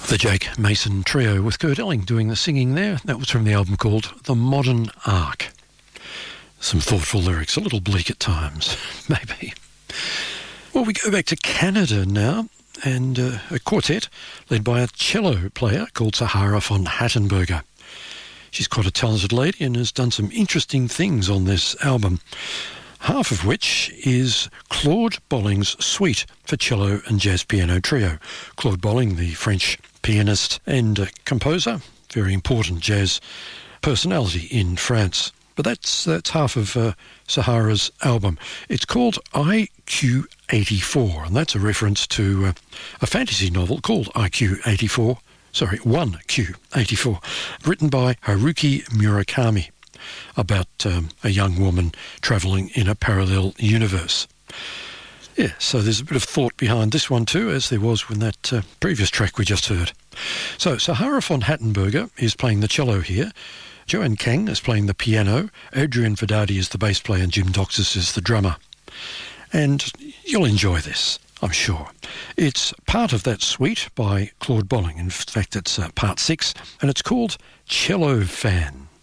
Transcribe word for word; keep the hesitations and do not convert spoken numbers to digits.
The Jake Mason Trio with Kurt Elling doing the singing there. That was from the album called The Modern Ark. Some thoughtful lyrics, a little bleak at times, maybe. Well, we go back to Canada now, and uh, a quartet led by a cello player called Sahara von Hattenberger. She's quite a talented lady and has done some interesting things on this album, half of which is Claude Bolling's Suite for Cello and Jazz Piano Trio. Claude Bolling, the French pianist and uh, composer, very important jazz personality in France. But that's that's half of uh, Sahara's album. It's called I Q eighty-four, and that's a reference to uh, a fantasy novel called I Q eighty-four, sorry, one Q eighty-four, written by Haruki Murakami, about um, a young woman travelling in a parallel universe. Yeah, so there's a bit of thought behind this one too, as there was with that uh, previous track we just heard. So Sahara von Hattenberger is playing the cello here. Joanne Kang is playing the piano. Adrian Fadadi is the bass player, and Jim Doxis is the drummer. And you'll enjoy this, I'm sure. It's part of that suite by Claude Bolling. In fact, it's uh, part six, and it's called Cello Fan.